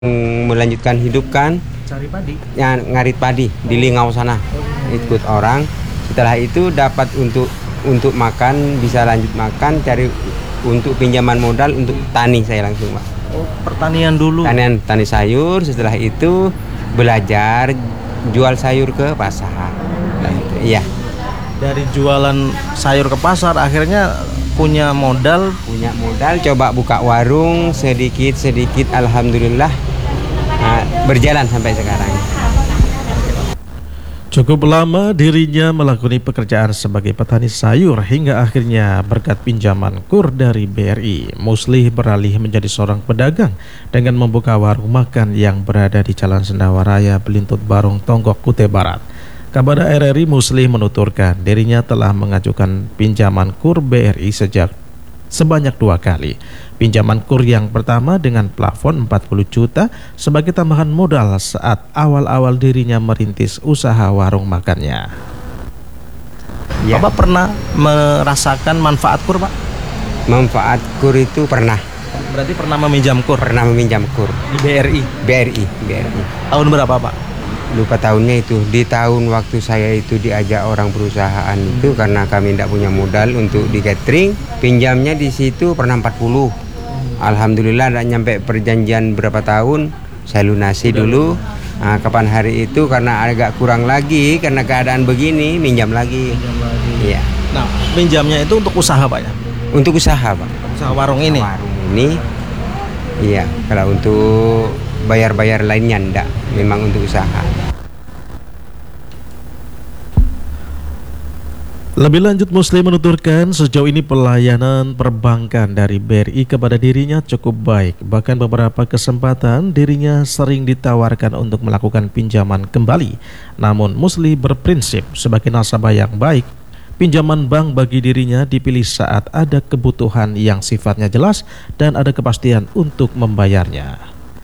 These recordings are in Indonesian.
melanjutkan hidup kan, Cari padi. ya, ngarit padi di Lingau sana, ikut orang. Setelah itu dapat untuk makan, bisa lanjut makan, cari untuk pinjaman modal untuk tani saya langsung, Pak. Oh, pertanian dulu. Tani sayur. Setelah itu belajar jual sayur ke pasar. Iya. Dari jualan sayur ke pasar akhirnya punya modal. Coba buka warung sedikit alhamdulillah, berjalan sampai sekarang. Cukup lama dirinya melakoni pekerjaan sebagai petani sayur hingga akhirnya berkat pinjaman KUR dari BRI, Muslih beralih menjadi seorang pedagang dengan membuka warung makan yang berada di Jalan Sendawaraya, Belintut Barong, Tonggok, Kutai Barat. Kabar RRI, Muslih menuturkan dirinya telah mengajukan pinjaman KUR BRI sebanyak 2 kali. Pinjaman KUR yang pertama dengan plafon 40 juta sebagai tambahan modal saat awal-awal dirinya merintis usaha warung makannya. Ya. Bapak pernah merasakan manfaat KUR, Pak? Manfaat KUR itu pernah. Berarti pernah meminjam KUR? Pernah meminjam KUR. Di BRI? BRI. Tahun berapa, Pak? Lupa tahunnya itu. Di tahun waktu saya itu diajak orang perusahaan itu karena kami tidak punya modal untuk di catering. Pinjamnya di situ pernah 40. Alhamdulillah tidak nyampe perjanjian berapa tahun, saya lunasi dulu. Kapan hari itu karena agak kurang lagi karena keadaan begini, minjam lagi. Iya. Nah, pinjamnya itu untuk usaha, Pak, ya? Untuk usaha, Pak. Usaha warung ini? Warung ini. Iya, kalau untuk bayar-bayar lainnya enggak, memang untuk usaha. Lebih lanjut, Muslih menuturkan sejauh ini pelayanan perbankan dari BRI kepada dirinya cukup baik. Bahkan beberapa kesempatan dirinya sering ditawarkan untuk melakukan pinjaman kembali. Namun Muslih berprinsip sebagai nasabah yang baik, pinjaman bank bagi dirinya dipilih saat ada kebutuhan yang sifatnya jelas dan ada kepastian untuk membayarnya.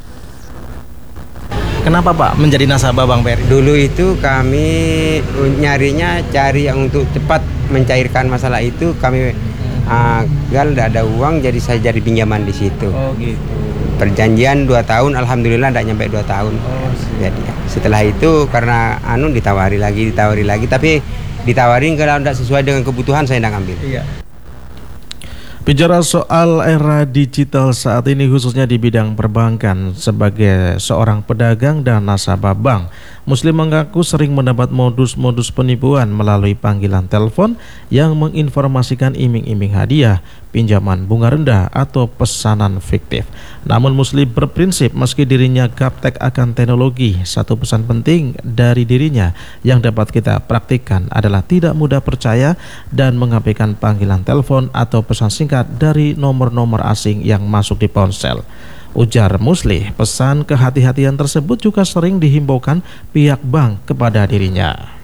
Kenapa, Pak, menjadi nasabah Bank BRI? Dulu itu kami cari yang untuk cepat mencairkan masalah itu. Kami tidak ada uang, jadi saya jadi pinjaman di situ. Oh, gitu. Perjanjian 2 tahun, alhamdulillah tidak nyampe 2 tahun. Jadi setelah itu karena ditawari lagi, tapi ditawarin kalau tidak sesuai dengan kebutuhan saya tidak ambil. Iya. Bicara soal era digital saat ini khususnya di bidang perbankan, sebagai seorang pedagang dan nasabah bank, Muslih mengaku sering mendapat modus-modus penipuan melalui panggilan telepon yang menginformasikan iming-iming hadiah, pinjaman bunga rendah atau pesanan fiktif. Namun Muslih berprinsip meski dirinya gaptek akan teknologi, satu pesan penting dari dirinya yang dapat kita praktikkan adalah tidak mudah percaya dan mengabaikan panggilan telepon atau pesan singkat dari nomor-nomor asing yang masuk di ponsel. Ujar Muslih, pesan kehati-hatian tersebut juga sering dihimbaukan pihak bank kepada dirinya.